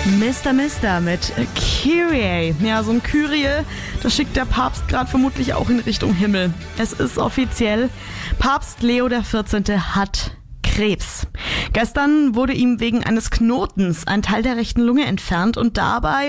Mr. mit Kyrie. Ja, so ein Kyrie, das schickt der Papst gerade vermutlich auch in Richtung Himmel. Es ist offiziell, Papst Leo XIV. Hat Krebs. Gestern wurde ihm wegen eines Knotens ein Teil der rechten Lunge entfernt und dabei